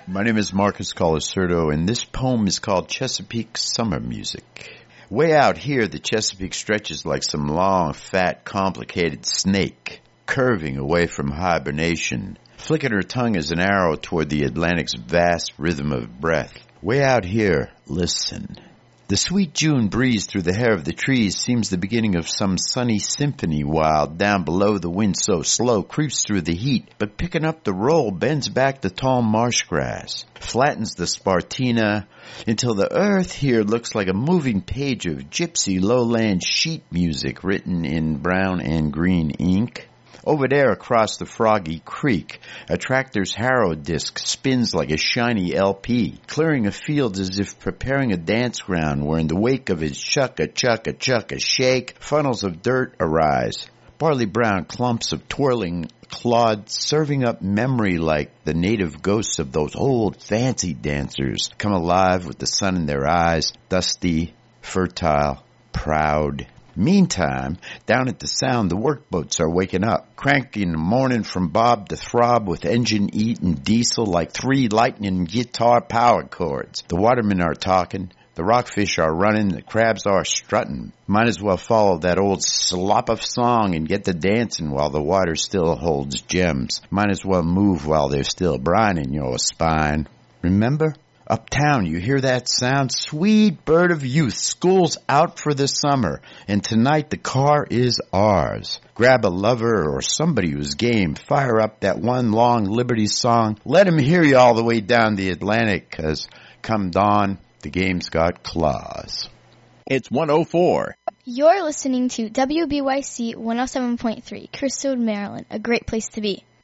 My name is Marcus Colasurdo, and this poem is called Chesapeake Summer Music. Way out here, the Chesapeake stretches like some long, fat, complicated snake, curving away from hibernation, flicking her tongue as an arrow toward the Atlantic's vast rhythm of breath. Way out here, listen. The sweet June breeze through the hair of the trees seems the beginning of some sunny symphony, while down below the wind so slow creeps through the heat, but picking up the roll bends back the tall marsh grass, flattens the spartina, until the earth here looks like a moving page of gypsy lowland sheet music written in brown and green ink. Over there across the Froggy Creek, a tractor's harrow disc spins like a shiny LP, clearing a field as if preparing a dance ground where in the wake of his chucka shake, funnels of dirt arise. Barley brown clumps of twirling clod serving up memory like the native ghosts of those old fancy dancers come alive with the sun in their eyes, dusty, fertile, proud. Meantime, down at the Sound, the workboats are waking up, cranking the morning from bob to throb with engine-eating diesel like 3 lightning guitar power chords. The watermen are talking, the rockfish are running, the crabs are strutting. Might as well follow that old slop of song and get to dancing while the water still holds gems. Might as well move while there's still brine in your spine. Remember? Uptown, you hear that sound? Sweet bird of youth, school's out for the summer, and tonight the car is ours. Grab a lover or somebody who's game, fire up that one long Liberty song, let him hear you all the way down the Atlantic, 'cause come dawn, the game's got claws. It's 104. You're listening to WBYC 107.3, Crystal, Maryland, a great place to be.